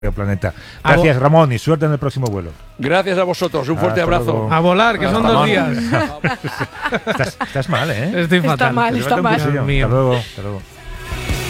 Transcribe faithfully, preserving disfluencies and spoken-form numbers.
Planeta. Gracias, Ramón, y suerte en el próximo vuelo. Gracias a vosotros, un fuerte Hasta abrazo. luego. A volar, que son Ramón. dos días. estás, estás mal, ¿eh? Estoy fatal. Está mal, está mal. Hasta luego, hasta luego.